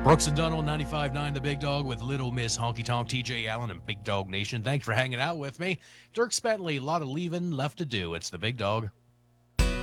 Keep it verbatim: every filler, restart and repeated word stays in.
Brooks and Dunn on ninety-five point nine The Big Dog with Little Miss Honky Tonk, T J Allen, and Big Dog Nation. Thanks for hanging out with me. Dirk Bentley, a lot of leaving left to do. It's The Big Dog.